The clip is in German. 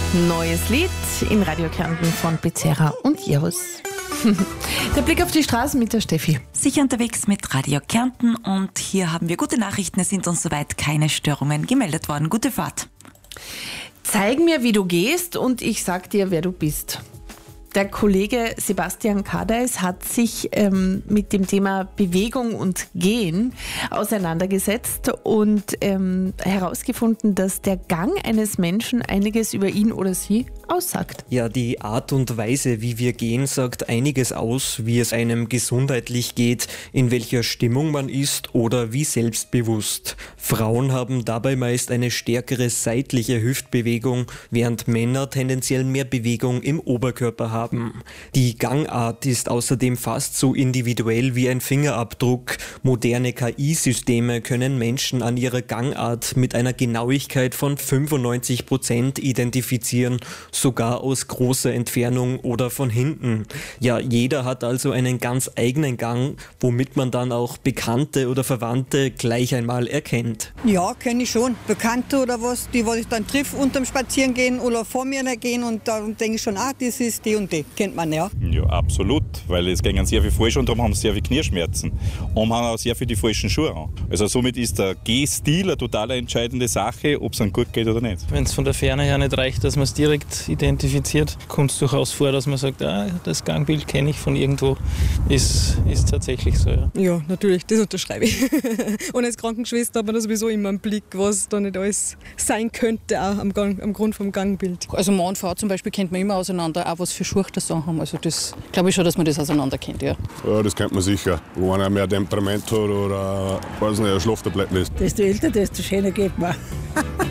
Neues Lied in Radio Kärnten von Becerra und Jerus. Der Blick auf die Straßen mit der Steffi. Sicher unterwegs mit Radio Kärnten und hier haben wir gute Nachrichten. Es sind uns soweit keine Störungen gemeldet worden. Gute Fahrt. Zeig mir, wie du gehst und ich sag dir, wer du bist. Der Kollege Sebastian Kadeis hat sich mit dem Thema Bewegung und Gehen auseinandergesetzt und herausgefunden, dass der Gang eines Menschen einiges über ihn oder sie aussagt. Ja, die Art und Weise, wie wir gehen, sagt einiges aus, wie es einem gesundheitlich geht, in welcher Stimmung man ist oder wie selbstbewusst. Frauen haben dabei meist eine stärkere seitliche Hüftbewegung, während Männer tendenziell mehr Bewegung im Oberkörper haben. Die Gangart ist außerdem fast so individuell wie ein Fingerabdruck. Moderne KI-Systeme können Menschen an ihrer Gangart mit einer Genauigkeit von 95% identifizieren, sogar aus großer Entfernung oder von hinten. Ja, jeder hat also einen ganz eigenen Gang, womit man dann auch Bekannte oder Verwandte gleich einmal erkennt. Ja, kenne ich schon. Bekannte oder was, die ich dann triff unterm Spazierengehen oder vor mir gehen und da denke ich schon, das ist die und die. Kennt man, ja. Ja, absolut, weil es gehen sehr viel falsch und darum haben sie sehr viel Knieschmerzen und haben auch sehr viel die falschen Schuhe an. Also somit ist der Gehstil eine total entscheidende Sache, ob es einem gut geht oder nicht. Wenn es von der Ferne her nicht reicht, dass man es direkt identifiziert, kommt es durchaus vor, dass man sagt, das Gangbild kenne ich von irgendwo, ist tatsächlich so. Ja. Ja, natürlich, das unterschreibe ich. Und als Krankenschwester hat man da sowieso immer einen Blick, was da nicht alles sein könnte, auch am Grund vom Gangbild. Also Mann und Frau zum Beispiel kennt man immer auseinander, auch was für Schuhe das haben. Also das glaube ich schon, dass man das auseinander kennt, ja. Ja, das kennt man sicher. Wo einer mehr Temperament hat oder ein Schlaftablett ist. Desto älter, desto schöner geht man.